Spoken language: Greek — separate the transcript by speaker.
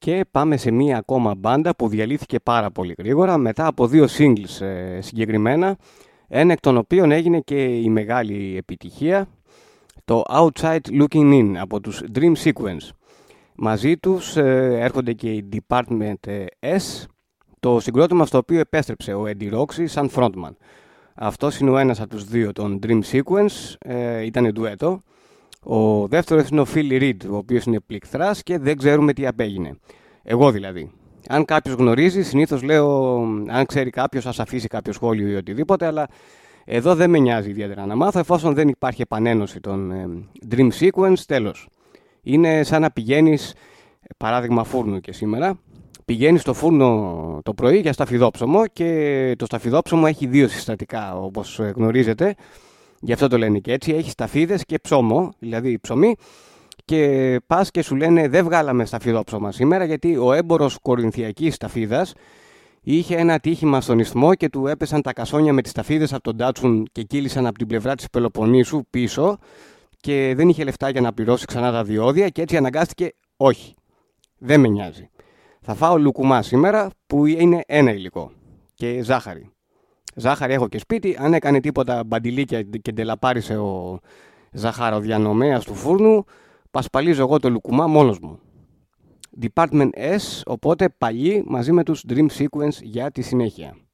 Speaker 1: Και πάμε σε μία ακόμα μπάντα που διαλύθηκε πάρα πολύ γρήγορα μετά από 2 singles συγκεκριμένα, ένα εκ των οποίων έγινε και η μεγάλη επιτυχία, το Outside Looking In από τους Dream Sequence. Μαζί τους έρχονται και οι Department S, το συγκρότημα στο οποίο επέστρεψε ο Eddie Roxy σαν frontman. Αυτός είναι ο ένας από τους δύο των Dream Sequence, ήταν ντουέτο. Ο δεύτερος είναι ο Phil Reed, ο οποίος είναι πληκθράς και δεν ξέρουμε τι απέγινε. Εγώ δηλαδή. Αν κάποιος γνωρίζει, συνήθως λέω, αν ξέρει κάποιος, ας αφήσει κάποιο σχόλιο ή οτιδήποτε, αλλά εδώ δεν με νοιάζει ιδιαίτερα να μάθω, εφόσον δεν υπάρχει επανένωση των Dream Sequence, τέλος. Είναι σαν να πηγαίνεις, παράδειγμα φούρνου και σήμερα, πηγαίνεις στο φούρνο το πρωί για σταφιδόψωμο και το σταφιδόψωμο έχει 2 συστατικά, όπως γνωρίζετε. Γι' αυτό το λένε και έτσι, έχει σταφίδες και ψώμο, δηλαδή ψωμί, και πας και σου λένε δεν βγάλαμε σταφιδόψωμα σήμερα γιατί ο έμπορος κορινθιακής σταφίδας είχε ένα ατύχημα στον ισθμό και του έπεσαν τα κασόνια με τις σταφίδες από τον Τάτσουν και κύλησαν από την πλευρά της Πελοποννήσου πίσω και δεν είχε λεφτά για να πληρώσει ξανά τα διόδια και έτσι αναγκάστηκε, όχι, δεν με νοιάζει. Θα φάω λουκουμά σήμερα που είναι ένα υλικό και ζάχαρη. Ζάχαρη έχω και σπίτι, αν έκανε τίποτα μπαντιλίκια και ντελαπάρισε ο ζαχαροδιανομέας του φούρνου, πασπαλίζω εγώ το λουκουμά μόνος μου. Department S, οπότε παλιοί μαζί με τους Dream Sequence για τη συνέχεια.